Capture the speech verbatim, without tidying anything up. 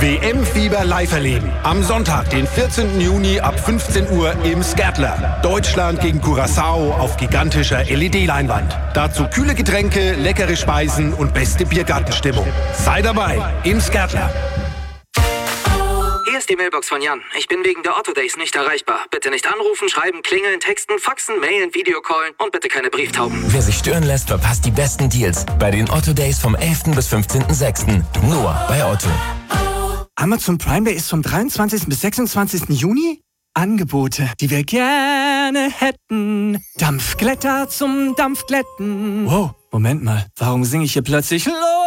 W M-Fieber live erleben. Am Sonntag, den vierzehnten Juni ab fünfzehn Uhr im Skärtler. Deutschland gegen Curaçao auf gigantischer L E D-Leinwand. Dazu kühle Getränke, leckere Speisen und beste Biergartenstimmung. Sei dabei im Skärtler. Hier ist die Mailbox von Jan. Ich bin wegen der Otto Days nicht erreichbar. Bitte nicht anrufen, schreiben, klingeln, texten, faxen, mailen, Videocallen und bitte keine Brieftauben. Wer sich stören lässt, verpasst die besten Deals bei den Otto Days vom elften bis fünfzehnten sechsten Nur bei Otto. Amazon Prime Day ist vom dreiundzwanzigsten bis sechsundzwanzigsten Juni. Angebote, die wir gerne hätten. Dampfglätter zum Dampfglätten. Wow, Moment mal, warum singe ich hier plötzlich los?